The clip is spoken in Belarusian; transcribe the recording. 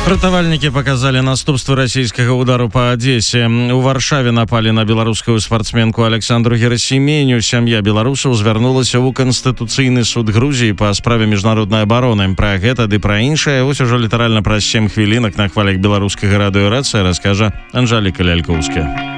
Ратавальнікі паказалі наступствы расійскага удару па Адесе. У Варшаве напалі на беларускую спартсменку Александру Герасименю. Сям'я беларусаў звярнулася ў Канстытуцыйны суд Грузіі па справе міжнароднай абароны. Пра гэта ды пра іншае вось ужо літаральна праз 7 хвілінак на хвалях беларускага радыё «Рацыя» раскажа Анжэліка Лялькоўская.